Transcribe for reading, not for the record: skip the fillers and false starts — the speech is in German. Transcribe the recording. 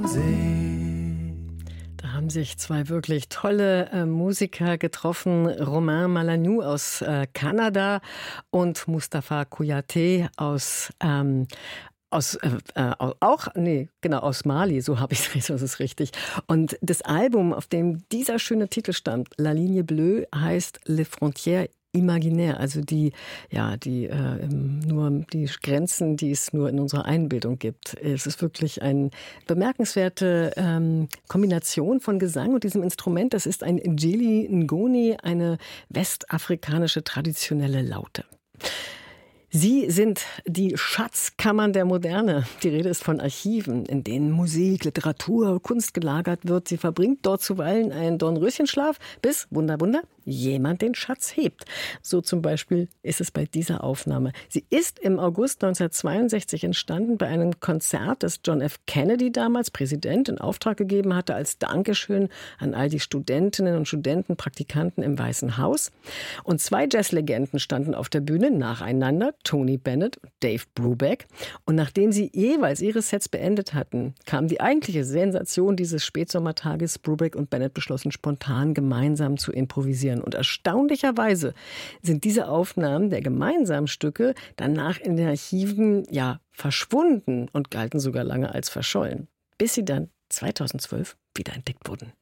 Da haben sich zwei wirklich tolle Musiker getroffen. Romain Malagnou aus Kanada und Mustapha Kouyaté aus Mali, so habe ich es, so ist es richtig. Und das Album, auf dem dieser schöne Titel stammt, La Ligne Bleue, heißt Les Frontières Imaginaire, also die Grenzen, die es nur in unserer Einbildung gibt. Es ist wirklich eine bemerkenswerte Kombination von Gesang und diesem Instrument. Das ist ein Njili Ngoni, eine westafrikanische traditionelle Laute. Sie sind die Schatzkammern der Moderne. Die Rede ist von Archiven, in denen Musik, Literatur, Kunst gelagert wird. Sie verbringt dort zuweilen einen Dornröschenschlaf, bis, Wunder, Wunder, jemand den Schatz hebt. So zum Beispiel ist es bei dieser Aufnahme. Sie ist im August 1962 entstanden bei einem Konzert, das John F. Kennedy, damals Präsident, in Auftrag gegeben hatte, als Dankeschön an all die Studentinnen und Studenten, Praktikanten im Weißen Haus. Und zwei Jazzlegenden standen auf der Bühne nacheinander, Tony Bennett und Dave Brubeck. Und nachdem sie jeweils ihre Sets beendet hatten, kam die eigentliche Sensation dieses Spätsommertages. Brubeck und Bennett beschlossen, spontan gemeinsam zu improvisieren. Und erstaunlicherweise sind diese Aufnahmen der gemeinsamen Stücke danach in den Archiven verschwunden und galten sogar lange als verschollen, bis sie dann 2012 wiederentdeckt wurden.